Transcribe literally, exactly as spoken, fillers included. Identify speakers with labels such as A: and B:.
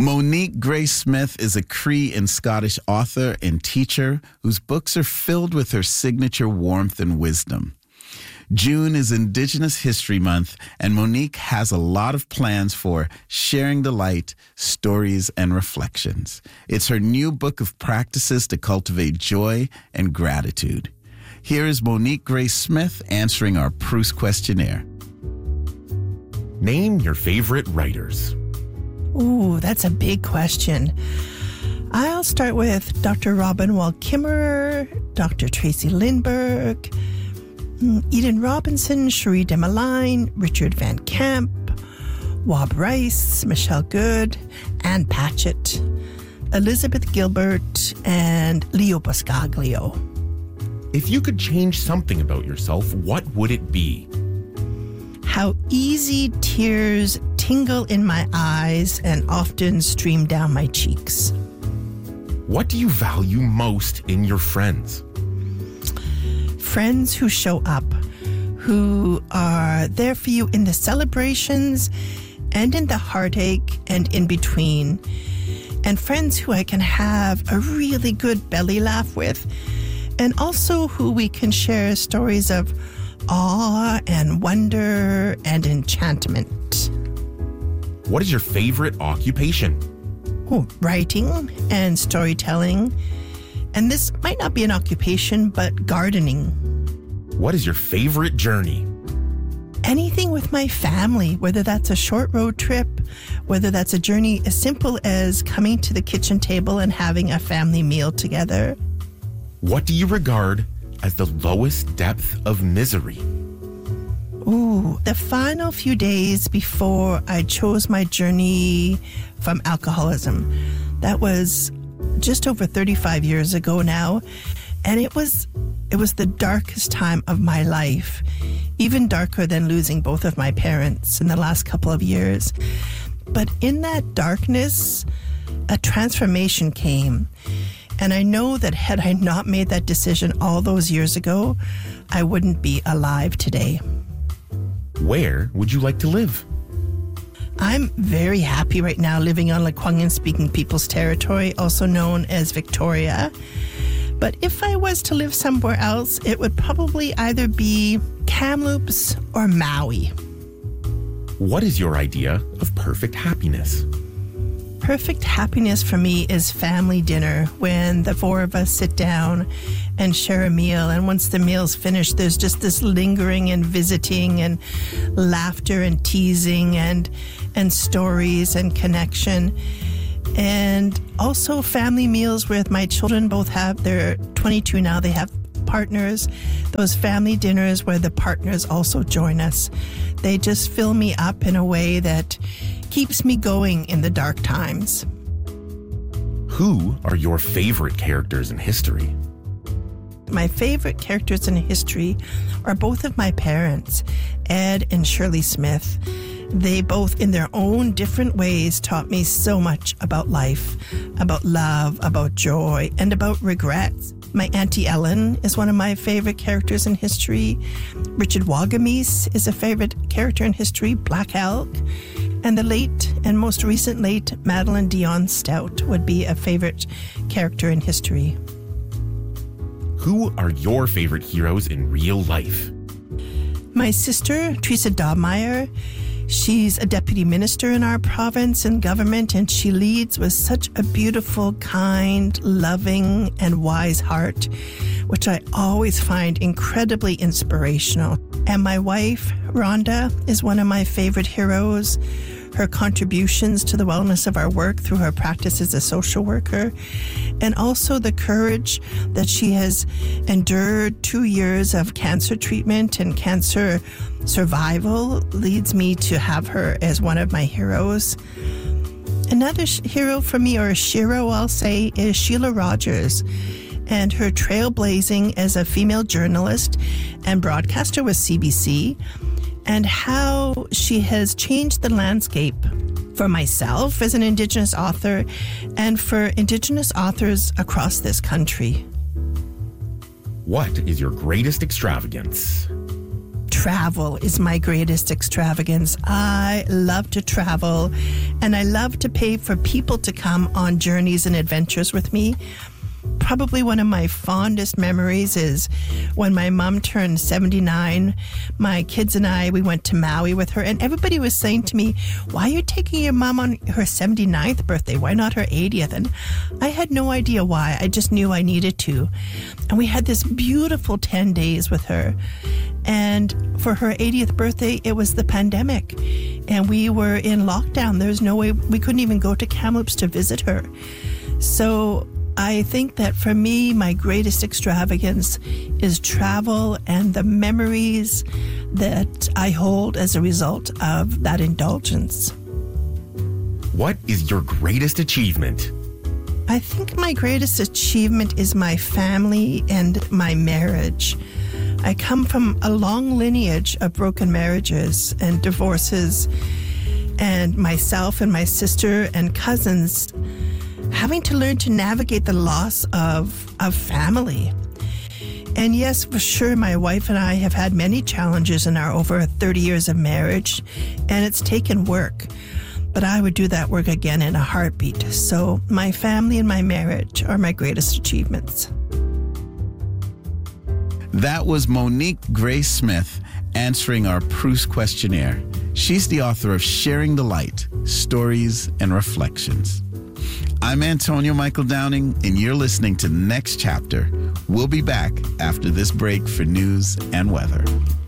A: Monique Gray Smith is a Cree and Scottish author and teacher whose books are filled with her signature warmth and wisdom. June is Indigenous History Month, and Monique has a lot of plans for sharing the light, stories, and reflections. It's her new book of practices to cultivate joy and gratitude. Here is Monique Gray Smith answering our Proust questionnaire.
B: Name your favorite writers.
C: Ooh, that's a big question. I'll start with Doctor Robin Wall Kimmerer, Doctor Tracy Lindbergh, Eden Robinson, Cherie Desmoulins, Richard Van Camp, Wab Rice, Michelle Good, Anne Patchett, Elizabeth Gilbert, and Leo Buscaglio.
B: If you could change something about yourself, what would it be?
C: How easy tears tingle in my eyes and often stream down my cheeks.
B: What do you value most in your friends?
C: Friends who show up, who are there for you in the celebrations and in the heartache and in between. And friends who I can have a really good belly laugh with, and also who we can share stories of awe and wonder and enchantment.
B: What is your favorite occupation?
C: Oh, writing and storytelling. And this might not be an occupation, but gardening.
B: What is your favorite journey?
C: Anything with my family, whether that's a short road trip, whether that's a journey as simple as coming to the kitchen table and having a family meal together.
B: What do you regard as the lowest depth of misery?
C: Ooh, the final few days before I chose my journey from alcoholism. That was just over thirty-five years ago now. And it was it was the darkest time of my life, even darker than losing both of my parents in the last couple of years. But in that darkness, a transformation came. And I know that had I not made that decision all those years ago, I wouldn't be alive today.
B: Where would you like to live?
C: I'm very happy right now living on Lekwungen-speaking people's territory, also known as Victoria. But if I was to live somewhere else, it would probably either be Kamloops or Maui.
B: What is your idea of perfect happiness?
C: Perfect happiness for me is family dinner, when the four of us sit down and share a meal. And once the meal's finished, there's just this lingering and visiting and laughter and teasing and and stories and connection. And also family meals with my children. Both have, they're twenty-two now, they have partners. Those family dinners where the partners also join us. They just fill me up in a way that keeps me going in the dark times.
B: Who are your favorite characters in history?
C: My favorite characters in history are both of my parents, Ed and Shirley Smith. They both, in their own different ways, taught me so much about life, about love, about joy, and about regrets. My Auntie Ellen is one of my favorite characters in history. Richard Wagamese is a favorite character in history, Black Elk. And the late and most recent late Madeline Dion Stout would be a favorite character in history.
B: Who are your favorite heroes in real life?
C: My sister, Teresa Dobmeyer. She's a deputy minister in our province and government, and she leads with such a beautiful, kind, loving, and wise heart, which I always find incredibly inspirational. And my wife, Rhonda, is one of my favorite heroes. Her contributions to the wellness of our work through her practice as a social worker, and also the courage that she has endured two years of cancer treatment and cancer survival leads me to have her as one of my heroes. Another sh- hero for me, or a shiro I'll say, is Sheila Rogers, and her trailblazing as a female journalist and broadcaster with C B C, and how she has changed the landscape for myself as an Indigenous author and for Indigenous authors across this country.
B: What is your greatest extravagance?
C: travel is my greatest extravagance. I love to travel, and I love to pay for people to come on journeys and adventures with me. Probably one of my fondest memories is when my mom turned seventy-nine. My kids and I, we went to Maui with her, and everybody was saying to me, why are you taking your mom on her seventy-ninth birthday? Why not her eightieth? And I had no idea why. I just knew I needed to. And we had this beautiful ten days with her. And for her eightieth birthday, it was the pandemic. And we were in lockdown. There's no way, we couldn't even go to Kamloops to visit her. So I think that for me, my greatest extravagance is travel and the memories that I hold as a result of that indulgence.
B: What is your greatest achievement?
C: I think my greatest achievement is my family and my marriage. I come from a long lineage of broken marriages and divorces, and myself and my sister and cousins having to learn to navigate the loss of, of family. And yes, for sure, my wife and I have had many challenges in our over thirty years of marriage, and it's taken work. But I would do that work again in a heartbeat. So my family and my marriage are my greatest achievements.
A: That was Monique Grace Smith answering our Proust questionnaire. She's the author of Sharing the Light, Stories and Reflections. I'm Antonio Michael Downing, and you're listening to Next Chapter. We'll be back after this break for news and weather.